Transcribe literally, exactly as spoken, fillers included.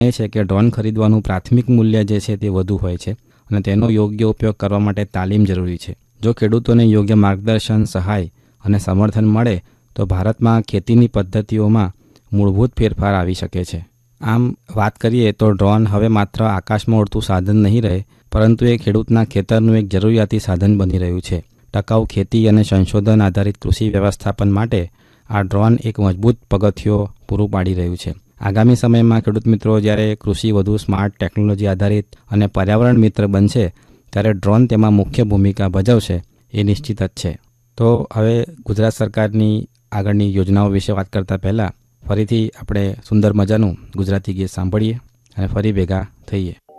એ છે કે ડ્રોન ખરીદવાનું પ્રાથમિક મૂલ્ય જે છે તે વધુ હોય છે અને તેનો યોગ્ય ઉપયોગ કરવા માટે તાલીમ જરૂરી છે. જો ખેડૂતોને યોગ્ય માર્ગદર્શન, સહાય અને સમર્થન મળે તો ભારતમાં ખેતીની પદ્ધતિઓમાં મૂળભૂત ફેરફાર આવી શકે છે. આમ વાત કરીએ તો ડ્રોન હવે માત્ર આકાશમાં ઉડતું સાધન નહીં રહે, પરંતુ એ ખેડૂતના ખેતરનું એક જરૂરિયાતી સાધન બની રહ્યું છે. ટકાઉ ખેતી અને સંશોધન આધારિત કૃષિ વ્યવસ્થાપન માટે આ ડ્રોન એક મજબૂત પગથિયો પૂરું પાડી રહ્યું છે. આગામી સમયમાં ખેડૂત મિત્રો જ્યારે કૃષિ વધુ સ્માર્ટ, ટેકનોલોજી આધારિત અને પર્યાવરણ મિત્ર બનશે ત્યારે ડ્રોન તેમાં મુખ્ય ભૂમિકા ભજવશે એ નિશ્ચિત જ છે. તો હવે ગુજરાત સરકારની આગળની યોજનાઓ વિશે વાત કરતાં પહેલાં ફરીથી આપણે સુંદર મજાનું ગુજરાતી ગીત સાંભળીએ અને ફરી ભેગા થઈએ.